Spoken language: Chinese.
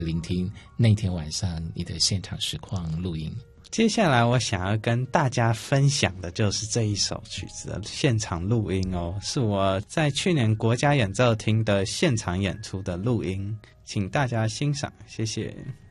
聆听那天晚上你的现场实况录音。 接下来我想要跟大家分享的就是这一首曲子的现场录音哦，是我在去年国家演奏厅的现场演出的录音，请大家欣赏，谢谢。